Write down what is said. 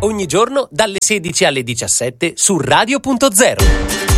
ogni giorno dalle 16 alle 17 su Radio.0.